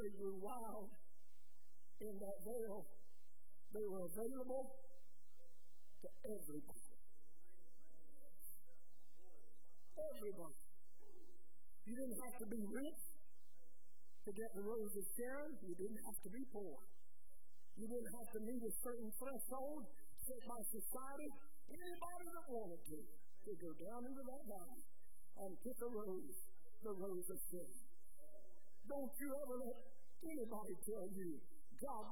they grew wild in that veil. They were available to everybody. Everybody. You didn't have to be rich to get the rose of Sharon. You didn't have to be poor. You didn't have to meet a certain threshold set by society. Anybody that wanted to could go down into that valley and pick a rose, the rose of Sharon. Don't you ever let anybody tell you God